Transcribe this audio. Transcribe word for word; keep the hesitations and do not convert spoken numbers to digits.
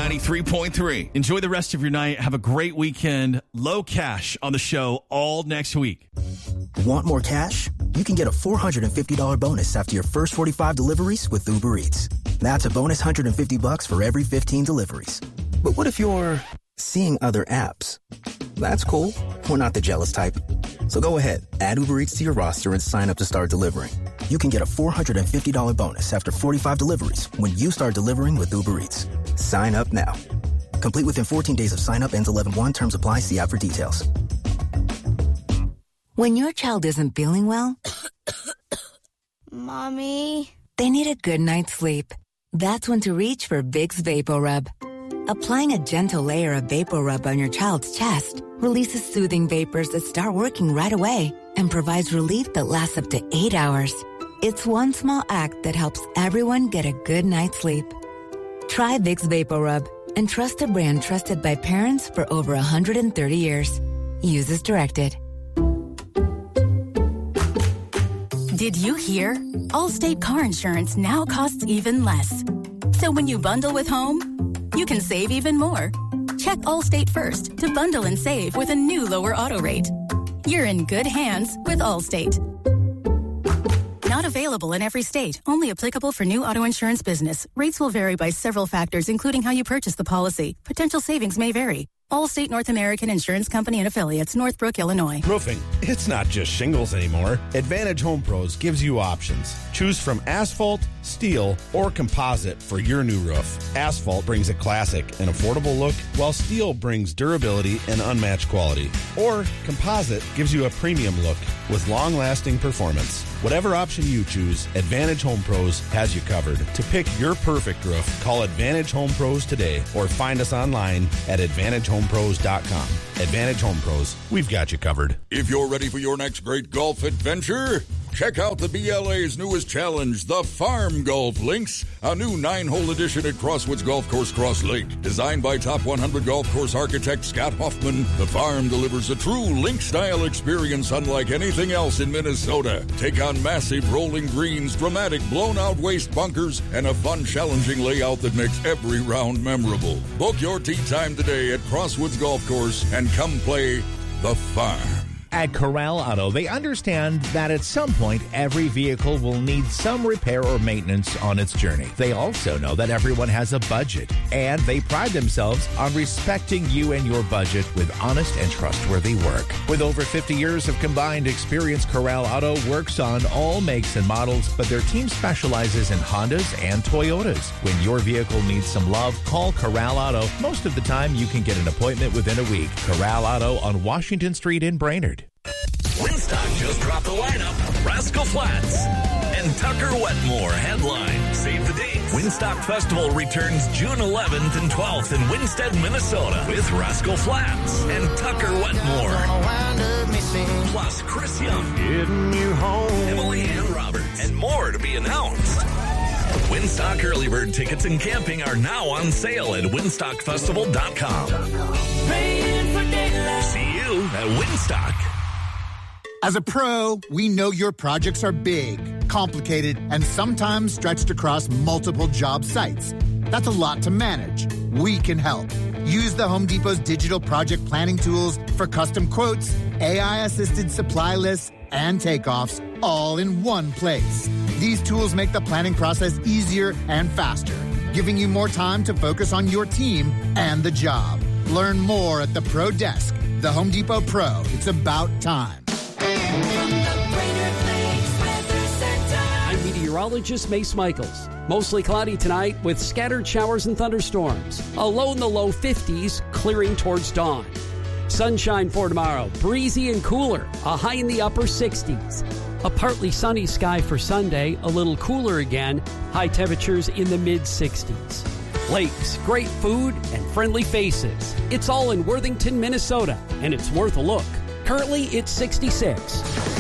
ninety-three point three. Enjoy the rest of your night. Have a great weekend. Low Cash on the show all next week. Want more cash? You can get a four hundred fifty dollars bonus after your first forty-five deliveries with Uber Eats. That's a bonus one hundred fifty bucks for every fifteen deliveries. But what if you're seeing other apps? That's cool. We're not the jealous type. So go ahead, add Uber Eats to your roster and sign up to start delivering. You can get a four hundred fifty dollars bonus after forty-five deliveries when you start delivering with Uber Eats. Sign up now. Complete within fourteen days of sign up. Ends eleven one. Terms apply. See app for details. When your child isn't feeling well, Mommy, they need a good night's sleep. That's when to reach for Vicks VapoRub. Applying a gentle layer of VapoRub on your child's chest releases soothing vapors that start working right away and provides relief that lasts up to eight hours. It's one small act that helps everyone get a good night's sleep. Try Vicks VapoRub and trust a brand trusted by parents for over one hundred thirty years. Use as directed. Did you hear? Allstate car insurance now costs even less. So when you bundle with home, you can save even more. Check Allstate first to bundle and save with a new lower auto rate. You're in good hands with Allstate. Not available in every state. Only applicable for new auto insurance business. Rates will vary by several factors, including how you purchase the policy. Potential savings may vary. Allstate North American Insurance Company and Affiliates, Northbrook, Illinois. Roofing, it's not just shingles anymore. Advantage Home Pros gives you options. Choose from asphalt, steel, or composite for your new roof. Asphalt brings a classic and affordable look, while steel brings durability and unmatched quality. Or composite gives you a premium look with long-lasting performance. Whatever option you choose, Advantage Home Pros has you covered. To pick your perfect roof, call Advantage Home Pros today or find us online at advantage home pros dot com. Advantage Home Pros, we've got you covered. If you're ready for your next great golf adventure, check out the B L A's newest challenge, the Farm Golf Links, a new nine-hole edition at Crosswoods Golf Course, Cross Lake. Designed by top one hundred golf course architect Scott Hoffman, the Farm delivers a true link-style experience unlike anything else in Minnesota. Take on massive rolling greens, dramatic blown-out waste bunkers, and a fun, challenging layout that makes every round memorable. Book your tee time today at Crosswoods Golf Course and come play the Farm. At Corral Auto, they understand that at some point, every vehicle will need some repair or maintenance on its journey. They also know that everyone has a budget, and they pride themselves on respecting you and your budget with honest and trustworthy work. With over fifty years of combined experience, Corral Auto works on all makes and models, but their team specializes in Hondas and Toyotas. When your vehicle needs some love, call Corral Auto. Most of the time, you can get an appointment within a week. Corral Auto on Washington Street in Brainerd. Winstock just dropped the lineup. Rascal Flatts and Tucker Wetmore headline. Save the date. Winstock Festival returns June eleventh and twelfth in Winstead, Minnesota with Rascal Flatts and Tucker Wetmore. Plus Chris Young, getting you home, Emily Ann Roberts, and more to be announced. Winstock early bird tickets and camping are now on sale at winstock festival dot com. See you at Winstock. As a pro, we know your projects are big, complicated, and sometimes stretched across multiple job sites. That's a lot to manage. We can help. Use the Home Depot's digital project planning tools for custom quotes, A I-assisted supply lists, and takeoffs, all in one place. These tools make the planning process easier and faster, giving you more time to focus on your team and the job. Learn more at the Pro Desk. The Home Depot Pro. It's about time. I'm meteorologist Mace Michaels. Mostly cloudy tonight with scattered showers and thunderstorms. A low in the low fifties, clearing towards dawn. Sunshine for tomorrow, breezy and cooler, a high in the upper sixties. A partly sunny sky for Sunday, a little cooler again, high temperatures in the mid sixties. Lakes, great food, and friendly faces. It's all in Worthington, Minnesota, and it's worth a look. Currently, it's sixty-six.